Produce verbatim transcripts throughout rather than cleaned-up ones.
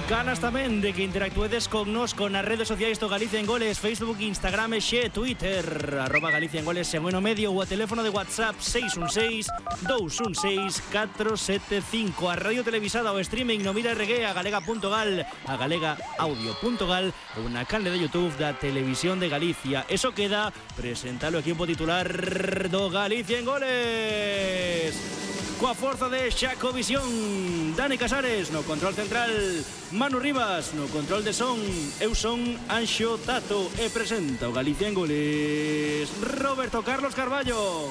Ganas tamén de que interactuedes con nos con as redes sociais do Galicia en Goles, Facebook, Instagram e xe, Twitter, arroba Galicia en Goles en bueno medio ou a teléfono de WhatsApp seis un seis, dous un seis, catro sete cinco. A radio televisada ou streaming no Mira R G, a galega punto gal, a galega audio punto gal ou na canle de YouTube da Televisión de Galicia. Eso queda presentar o equipo titular do Galicia en Goles. Coa forza de Xacovisión, Dani Casares no control central, Manu Rivas no control de son, eu son Anxo Tato e presenta o Galicia en Goles Roberto Carlos Carballo.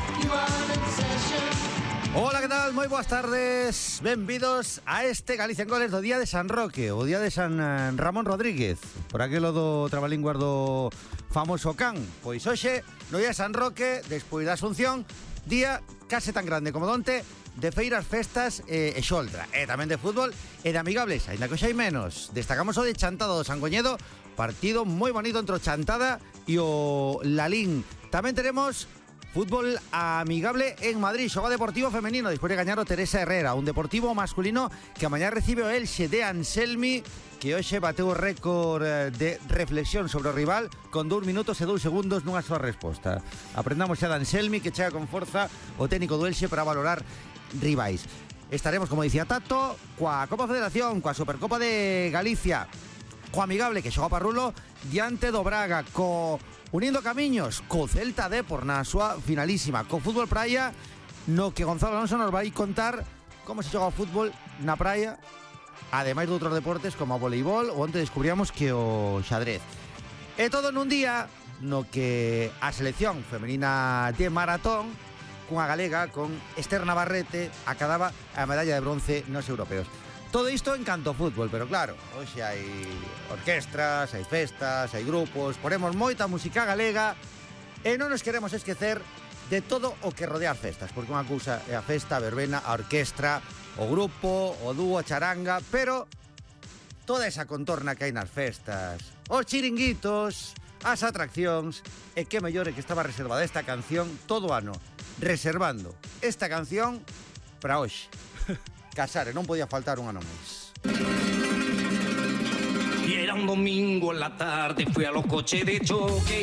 Hola, que tal? Moi boas tardes. Benvidos a este Galicia en Goles do Día de San Roque, o Día de San Ramón Rodríguez, por aquelo do trabalinguas do famoso can. Pois hoxe, no Día de San Roque, despois da Asunción, día case tan grande como donte de feiras, festas e, e xoltra, e tamén de fútbol e de amigables, aínda que hoxe hai menos. Destacamos o de Chantada do Sangoñedo, partido moi bonito entre o Chantada e o Lalín. Tamén teremos fútbol amigable en Madrid, xogo deportivo femenino despois de gañar o Teresa Herrera, un deportivo masculino que a mañá recibe o Elxe de Anselmi, que hoxe bateu o récord de reflexión sobre o rival con dous minutos e dous segundos nunha soa resposta. Aprendamos xa de Anselmi, que chega con forza o técnico do Elxe para valorar rivais. Estaremos, como dicía Tato, coa Copa Federación, coa Supercopa de Galicia, co amigable que xoga Parrulo diante do Braga, co Unindo Camiños, co Celta de por na súa finalísima, co fútbol praia, no que Gonzalo Alonso nos vai contar como se xoga o fútbol na praia, ademais de outros deportes como o voleibol, ou onde descubríamos que o xadrez. E todo nun día no que a selección femenina de maratón, cunha galega, con Esther Navarrete, acadaba a medalla de bronce nos europeos. Todo isto en canto fútbol, pero claro, hoxe hai orquestras, hai festas, hai grupos, ponemos moita música galega e non nos queremos esquecer de todo o que rodea as festas, porque unha cousa é a festa, a verbena, a orquestra, o grupo, o dúo, a charanga, pero toda esa contorna que hai nas festas, os chiringuitos, as atraccións, e que mellor é que estaba reservada esta canción todo o ano, reservando esta canción para hoxe. Casares, non podía faltar un ano máis. Y era un domingo en la tarde, fui a los coches de choque